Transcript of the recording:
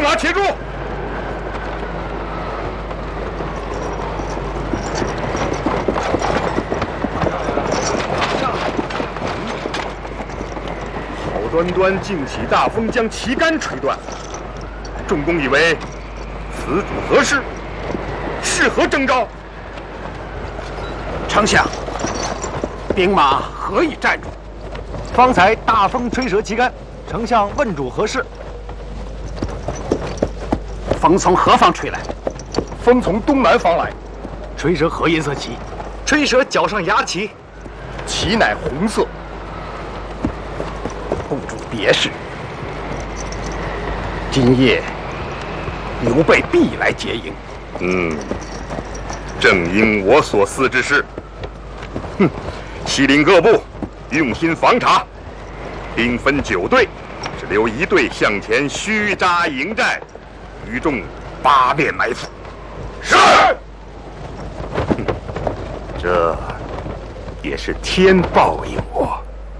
马且住！好端端竟起大风，将旗杆吹断。众公以为此主何事？是何征兆？ 丞相，兵马何以站住？ 方才大风吹折旗杆，丞相问主何事？ 风从何方吹来？ 风从东南方来， 吹折何颜色旗？ 吹折脚上牙旗， 旗乃红色。 公主别事，今夜刘备必来劫营。 正因我所思之事。西领各部用心防察，兵分9队，只留1队向前虚扎营寨，余众8面埋伏。是。这也是天报应我。